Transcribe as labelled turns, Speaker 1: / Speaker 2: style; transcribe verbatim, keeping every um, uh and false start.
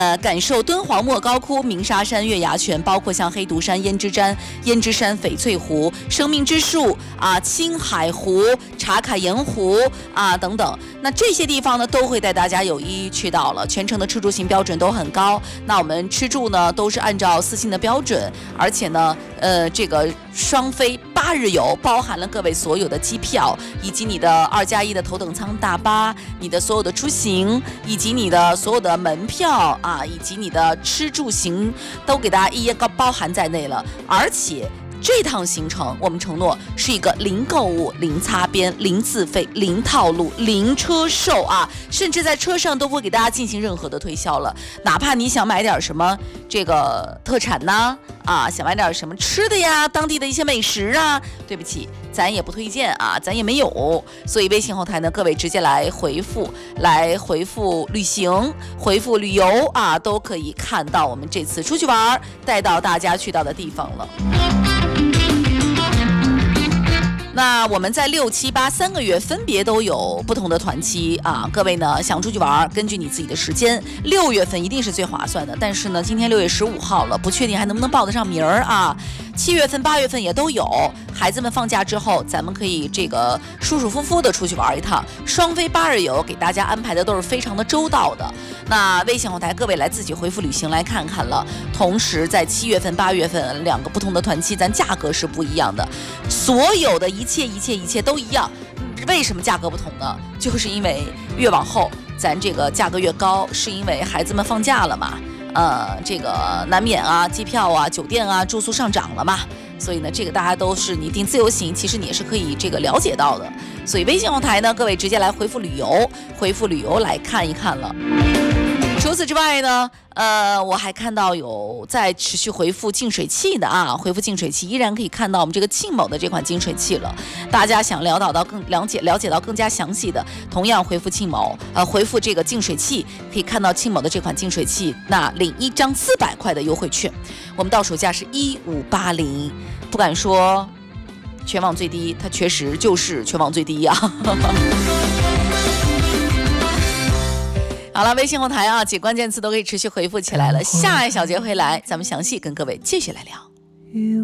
Speaker 1: 呃，感受敦煌莫高窟、鸣沙山、月牙泉，包括像黑独山、胭脂山、胭脂山、翡翠湖、生命之树啊、青海湖、茶卡盐湖啊等等。那这些地方呢，都会带大家有一一去到了。全程的吃住行标准都很高。那我们吃住呢，都是按照四星的标准，而且呢，呃，这个双飞八日游包含了各位所有的机票，以及你的二加一的头等舱大巴，你的所有的出行，以及你的所有的门票啊。啊，以及你的吃住行都给大家一一包含在内了，而且这趟行程我们承诺是一个零购物、零擦边、零自费、零套路、零车售啊，甚至在车上都不会给大家进行任何的推销了。哪怕你想买点什么这个特产呢，啊，想买点什么吃的呀，当地的一些美食啊，对不起，咱也不推荐啊，咱也没有。所以微信后台呢，各位直接来回复，来回复旅行，回复旅游啊，都可以看到我们这次出去玩带到大家去到的地方了。那我们在六七八三个月分别都有不同的团期啊，各位呢想出去玩，根据你自己的时间，六月份一定是最划算的。但是呢，今天六月十五号了，不确定还能不能报得上名儿啊。七月份、八月份也都有，孩子们放假之后，咱们可以这个舒舒服服的出去玩一趟。双飞八日游给大家安排的都是非常的周到的。那微信后台各位来自己回复旅行来看看了。同时在七月份、八月份两个不同的团期，咱价格是不一样的，所有的一切一切一切都一样。为什么价格不同呢？就是因为越往后咱这个价格越高，是因为孩子们放假了嘛。呃，这个难免啊，机票啊、酒店啊、住宿上涨了嘛，所以呢，这个大家都是你订自由行，其实你也是可以这个了解到的。所以微信后台呢，各位直接来回复旅游，回复旅游来看一看了。除此之外呢，呃，我还看到有在持续回复净水器的啊，回复净水器依然可以看到我们这个沁某的这款净水器了。大家想了解到更了解了解到更加详细的，同样回复沁某，呃，回复这个净水器，可以看到沁某的这款净水器，那领一张四百块的优惠券，我们到手价是一五八零，不敢说全网最低，它确实就是全网最低呀、啊。好了，微信后台啊，几关键词都可以持续回复起来了。下一小节回来，咱们详细跟各位继续来聊。